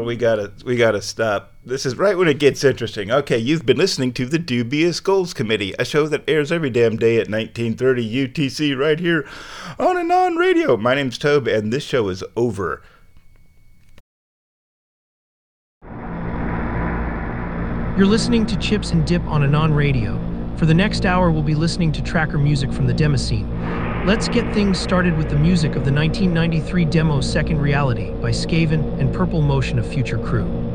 we gotta stop. This is right when it gets interesting. Okay, you've been listening to the Dubious Goals Committee, a show that airs every damn day at 1930 UTC right here on Anon Radio. My name's Tobe, and this show is over. You're listening to Chips and Dip on Anon Radio. For the next hour, we'll be listening to tracker music from the Demoscene. Let's get things started with the music of the 1993 demo Second Reality by Skaven and Purple Motion of Future Crew.